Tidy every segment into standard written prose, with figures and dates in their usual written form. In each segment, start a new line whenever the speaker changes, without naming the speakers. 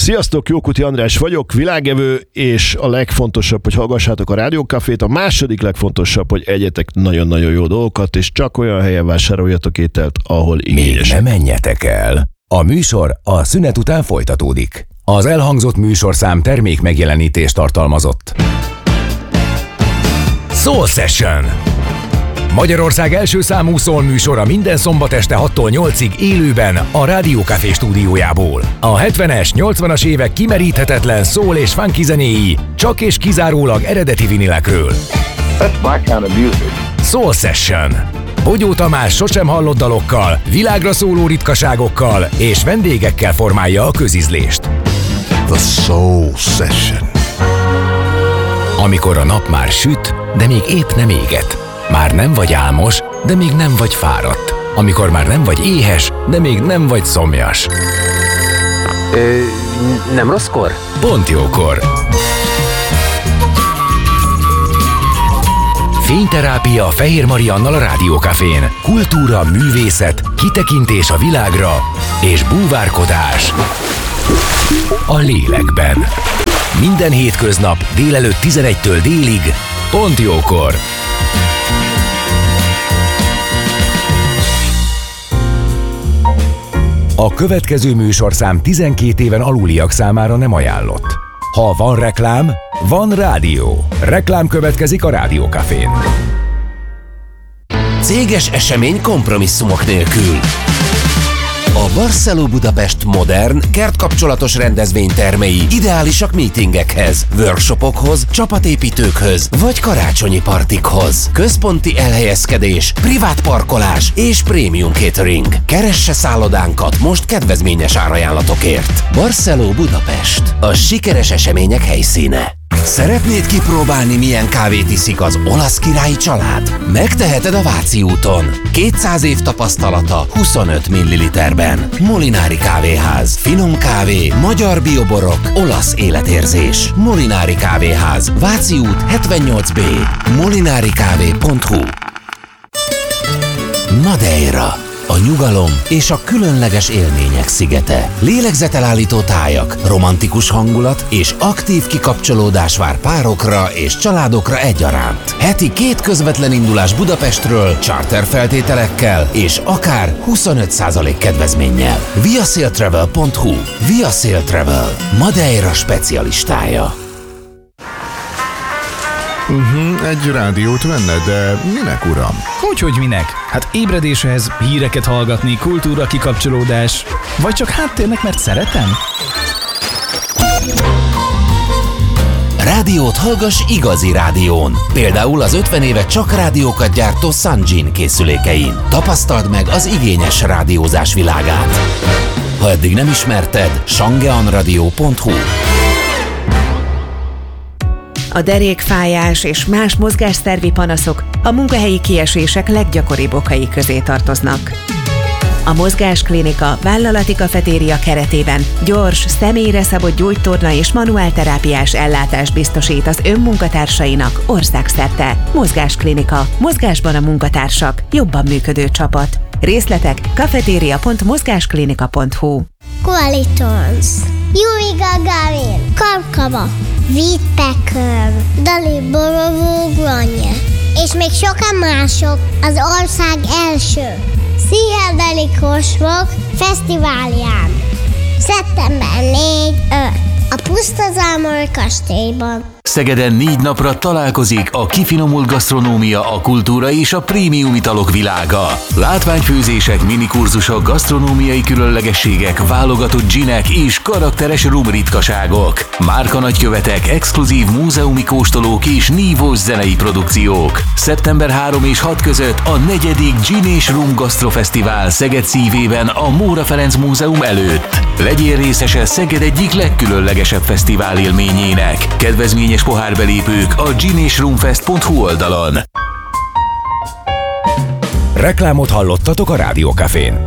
Sziasztok, Jókuti András vagyok, világevő, és a legfontosabb, hogy hallgassátok a Rádiókafét, a második legfontosabb, hogy egyetek nagyon-nagyon jó dolgokat, és csak olyan helyen vásároljatok ételt, ahol igényes.
Még ne menjetek el! A műsor a szünet után folytatódik. Az elhangzott műsorszám termék megjelenítést tartalmazott. Soul Session! Magyarország első számú soul műsora minden szombat este 6-tól 8-ig élőben a Rádiókafé stúdiójából. A 70-es, 80-as évek kimeríthetetlen soul és funky zenéi csak és kizárólag eredeti vinilekről.
That's my kind of music.
Soul Session. Bogyó Tamás sosem hallott dalokkal, világra szóló ritkaságokkal és vendégekkel formálja a közízlést.
The Soul Session.
Amikor a nap már süt, de még épp nem éget. Már nem vagy álmos, de még nem vagy fáradt. Amikor már nem vagy éhes, de még nem vagy szomjas.
Nem rosszkor?
Pont jókor. Fényterápia Fehér Mariannal a Rádiókafén. Kultúra, művészet, kitekintés a világra és búvárkodás a lélekben. Minden hétköznap délelőtt 11-től délig, pont jókor. A következő műsorszám 12 éven aluliak számára nem ajánlott. Ha van reklám, van rádió. Reklám következik a Rádiókafén.
Céges esemény kompromisszumok nélkül. A Barceló Budapest modern, kertkapcsolatos rendezvénytermei ideálisak meetingekhez, workshopokhoz, csapatépítőkhöz vagy karácsonyi partikhoz. Központi elhelyezkedés, privát parkolás és prémium catering. Keresse szállodánkat most kedvezményes árajánlatokért. Barceló Budapest, a sikeres események helyszíne. Szeretnéd kipróbálni, milyen kávét iszik az olasz királyi család? Megteheted a Váci úton. 200 év tapasztalata 25 ml-ben. Molinári kávéház. Finom kávé, magyar bioborok, olasz életérzés. Molinári kávéház. Váci út 78B. molinarikávé.hu. Madeira. A nyugalom és a különleges élmények szigete. Lélegzetelállító tájak, romantikus hangulat és aktív kikapcsolódás vár párokra és családokra egyaránt. Heti 2 közvetlen indulás Budapestről, charter feltételekkel és akár 25% kedvezménnyel. viasailtravel.hu. Via Sail Travel. Madeira specialistája.
Egy rádiót venne, de minek, uram?
Hogy minek? Hát ébredéshez, híreket hallgatni, kultúra kikapcsolódás, vagy csak háttérnek, mert szeretem?
Rádiót hallgass igazi rádión. Például az 50 éve csak rádiókat gyártó Sanjin készülékein. Tapasztald meg az igényes rádiózás világát. Ha eddig nem ismerted, shangeanradio.hu.
A derékfájás és más mozgásszervi panaszok a munkahelyi kiesések leggyakoribb okai közé tartoznak. A Mozgásklinika vállalati kafetéria keretében gyors, személyre szabott gyógytorna és manuálterápiás ellátást biztosít az önmunkatársainak országszerte. Mozgásklinika. Mozgásban a munkatársak. Jobban működő csapat. Részletek cafeteria.mozgásklinika.hu.
Qualitons, Yuri Gagarin, Karkava, Whittaker, Dali Borovó Granye, és még sokan mások az ország első Pszichedelic Rock Fesztiválján. Szeptember 4-5 a Pusztazámori kastélyban.
Szegeden 4 napra találkozik a kifinomult gasztronómia, a kultúra és a prémium italok világa. Látványfőzések, minikurzusok, gasztronómiai különlegességek, válogatott ginek és karakteres rum ritkaságok. Márkanagykövetek, exkluzív múzeumi kóstolók és nívós zenei produkciók. Szeptember 3 és 6 között a 4. Gin és Rum Gasztrofesztivál Szeged szívében a Móra Ferenc Múzeum előtt. Legyél részese Szeged egyik legkülönlegesebb fesztivál élményének. Kedvezményes pohárbelépők a ginesrumfest.hu oldalon.
Reklámot hallottatok a Rádiókafén.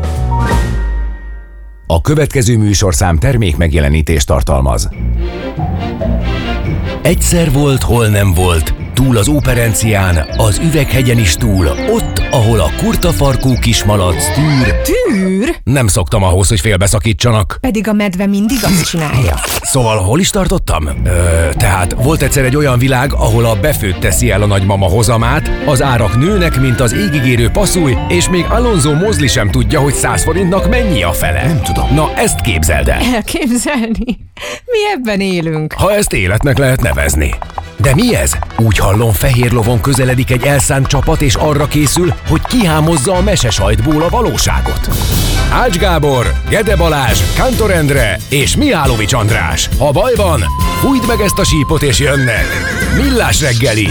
A következő műsorszám termék megjelenítést tartalmaz. Egyszer volt, hol nem volt, túl az Óperencián, az Üveghegyen is túl, ott, ahol a kurtafarkú kismalac tűr.
Tűr?
Nem szoktam ahhoz, hogy félbeszakítsanak.
Pedig a medve mindig azt csinálja.
Szóval hol is tartottam? Tehát volt egyszer egy olyan világ, ahol a befőtt teszi el a nagymama hozamát, az árak nőnek, mint az égigérő passzúj, és még Alonso Mosley sem tudja, hogy 100 forintnak mennyi a fele.
Nem tudom.
Na, ezt képzeld el.
Elképzelni? Mi ebben élünk.
Ha ezt életnek lehet nevezni. De mi ez? Úgy hallom, fehér lovon közeledik egy elszánt csapat, és arra készül, hogy kihámozza a mesesajtból a valóságot. Ács Gábor, Gede Balázs, Kántor Endre és Mihálovics András. Ha baj van, fújd meg ezt a sípot és jönnek. Millás reggeli.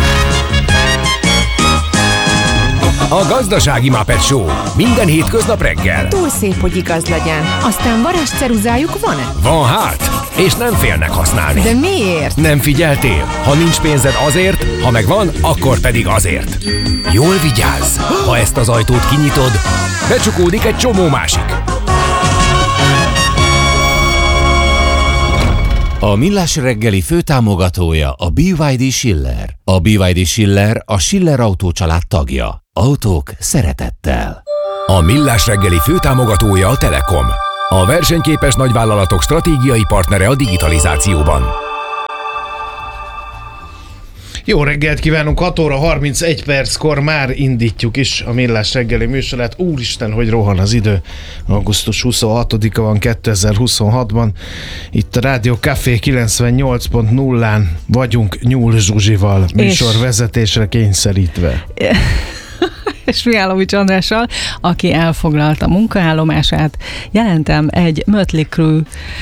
A Gazdasági Muppet Show. Minden hétköznap reggel.
Túl szép, hogy igaz legyen. Aztán varázsceruzájuk van-e?
Van hát, és nem félnek használni.
De miért?
Nem figyeltél? Ha nincs pénzed azért, ha megvan, akkor pedig azért. Jól vigyázz! Ha ezt az ajtót kinyitod, becsukódik egy csomó másik.
A Millás reggeli főtámogatója a BYD Schiller. A BYD Schiller a Schiller Autó család tagja. Autók szeretettel.
A Millás reggeli főtámogatója a Telekom. A versenyképes nagyvállalatok stratégiai partnere a digitalizációban.
Jó reggelt kívánunk, 6 óra 31 perckor már indítjuk is a Millás reggeli műsorát. Úristen, hogy rohan az idő. Augusztus 26-a van 2026-ban. Itt a Rádió Café 98.0-án vagyunk Nyúl Zsuzsival, műsorvezetésre kényszerítve.
És Mihálovics Andrással, aki elfoglalta munkaállomását. Jelentem egy Mötley Crüe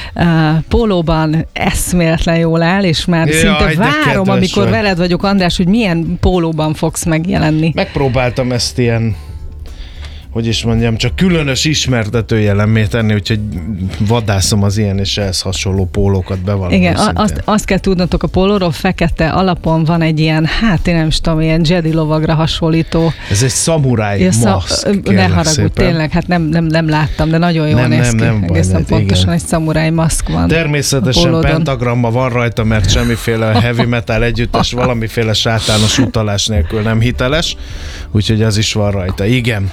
pólóban eszméletlen jól áll, és már szinte várom, amikor veled vagyok, András, hogy milyen pólóban fogsz megjelenni.
Megpróbáltam ezt ilyen, hogy is mondjam, csak különös ismertető jelemmé tenni, úgyhogy vadászom az ilyen és ehhez hasonló pólókat bevallom.
Igen, azt kell tudnotok, a pólóról fekete alapon van egy ilyen, hát én nem is tudom, ilyen Jedi lovagra hasonlító.
Ez egy szamuráj maszk.
Ne haragudj, tényleg, hát nem láttam, de nagyon jól néz ki. Egészen pontosan egy szamuráj maszk van.
Természetesen pentagramma van rajta, mert semmiféle heavy metal együttes, valamiféle sátános utalás nélkül nem hiteles, úgyhogy az is van rajta. Igen.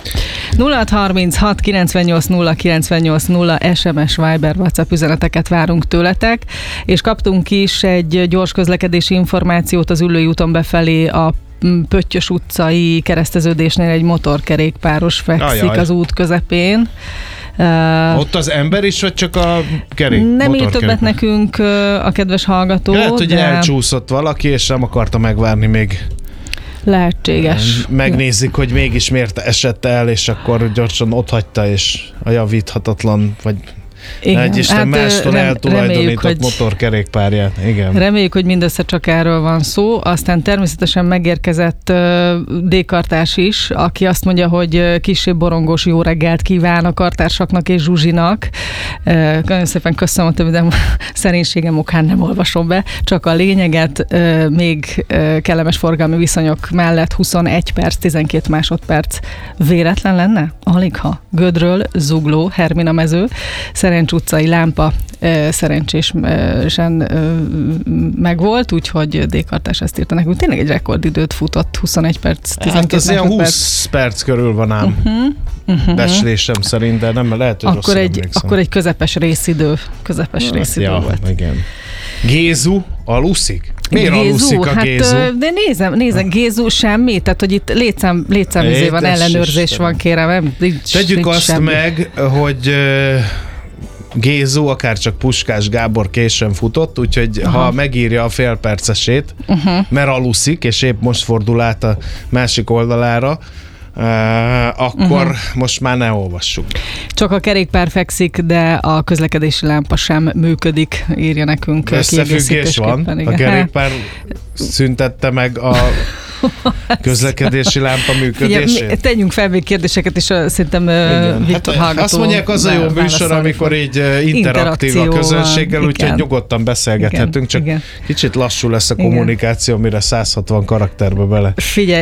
0636 98 0 98 0 SMS, Viber, WhatsApp üzeneteket várunk tőletek, és kaptunk is egy gyors közlekedési információt az Üllői úton befelé a Pöttyös utcai kereszteződésnél egy motorkerékpáros fekszik az út közepén.
Ott az ember is, vagy csak a
nem írt többet nekünk a kedves hallgató.
Lehet, hogy elcsúszott valaki, és nem akarta megvárni még.
Lehetséges.
Megnézik, hogy mégis miért esett el, és akkor gyorsan otthagyta, és a javíthatatlan, vagy egy Isten mástól eltulajdonított motorkerékpárját. Igen.
Reméljük, hogy mindössze csak erről van szó. Aztán természetesen megérkezett D-kartárs is, aki azt mondja, hogy kissé borongós jó reggelt kíván a kartársaknak és Zsuzsinak. Nagyon szépen köszönöm, de szerénységem okán nem olvasom be, csak a lényeget. Még kellemes forgalmi viszonyok mellett 21 perc, 12 másodperc véletlen lenne? Aligha. Gödről, Zugló, Hermina mező, Szerencs utcai lámpa szerencsésen megvolt, úgyhogy D-kartás ezt írta nekünk. Tényleg egy rekordidőt futott, 21 perc, 12
hát ilyen 20 perc körül van ám. Becslésem szerint, de nem lehet, hogy rosszul emlékszem.
Akkor egy közepes részidő volt.
Igen. Gézu aluszik? Miért aluszik a Gézu?
De nézem, Gézu semmi, tehát hogy itt létszámizé van, ellenőrzés van, kérem.
Tegyük azt semmi. Meg, hogy Gézu, akár csak Puskás Gábor későn futott, úgyhogy ha megírja a félpercesét, mert aluszik, és épp most fordul át a másik oldalára, akkor most már ne olvassuk.
Csak a kerékpár fekszik, de a közlekedési lámpa sem működik, írja nekünk.
Összefüggés van.
Igen.
A kerékpár szüntette meg a
közlekedési lámpa működését.
Tegyünk fel még kérdéseket, és szerintem Viktor hallgató.
Azt mondják, az a jó műsor, amikor így interaktív a közönséggel, úgyhogy nyugodtan beszélgethetünk, csak kicsit lassú lesz a kommunikáció, mire 160 karakterbe bele.
Figyelj,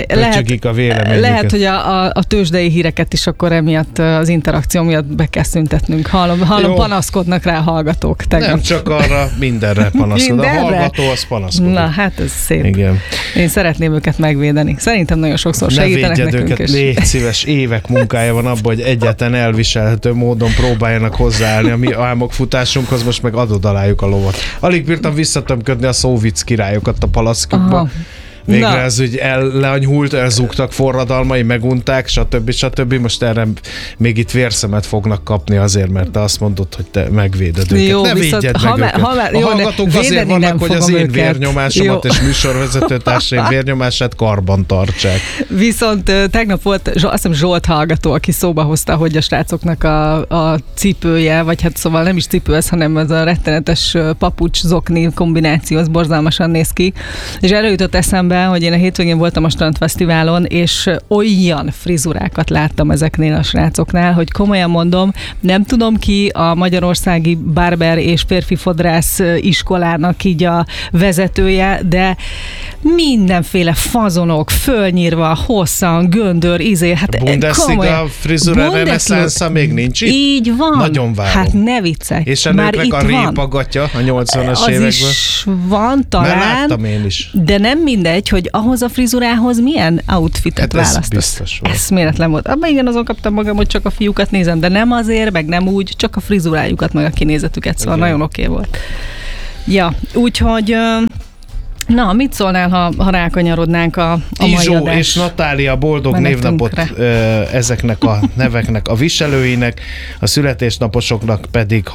lehet, hogy a tőzsdei híreket is akkor emiatt az interakció miatt be kell szüntetnünk. Hallom, panaszkodnak rá a hallgatók.
Nem csak arra, mindenre panaszkod. A hallgató az panaszkodik.
Na, hát ez szép.
Igen.
Én szeretném őket megvédeni. Szerintem nagyon sokszor segítenek nekünk
őket,
is.
Légy szíves, évek munkája van abban, hogy egyáltalán elviselhető módon próbáljanak hozzáállni a mi álmokfutásunkhoz, most meg adod alájuk a lovat. Alig bírtam visszatömködni a szóvic királyokat a palaszkukba. Végre ez úgy leanyhult, elzúgtak forradalmai, megunták, stb. Most erre még itt vérszemet fognak kapni azért, mert te azt mondod, hogy te megvéded őket.
Jó,
ne védjed meg őket. A hallgatók azért vannak, hogy az én vérnyomásomat és műsorvezetőtársaim vérnyomását karban tartsák.
Viszont tegnap volt, azt hiszem Zsolt hallgató, aki szóba hozta, hogy a srácoknak a cipője, vagy hát szóval nem is cipő ez, hanem ez a rettenetes papucs-zokni kombináció, az borzalmasan néz ki. És erről jutott eszembe, hogy én a hétvégén voltam a Strandfesztiválon, és olyan frizurákat láttam ezeknél a srácoknál, hogy komolyan mondom, nem tudom ki a magyarországi barber és férfi fodrász iskolának így a vezetője, de mindenféle fazonok, fölnyírva, hosszan, göndör, hát
Bundesliga frizura reneszánsza még nincs itt?
Így van.
Nagyon várom.
Hát ne viccelj.
És a nőknek a répagatja a 80-as évekből.
Az is van talán.
Mert láttam én is.
De nem mindegy, hogy ahhoz a frizurához milyen outfitet választasz.
Ez biztos volt.
Eszméletlen volt. Abban igen, azon kaptam magam, hogy csak a fiúkat nézem, de nem azért, meg nem úgy, csak a frizurájukat, meg a kinézetüket, szóval nagyon oké volt. Ja, úgyhogy... Na, mit szólnál, ha rákanyarodnánk a mai
Izsó
adás?
és Natália boldog névnapot ezeknek a neveknek a viselőinek, a születésnaposoknak pedig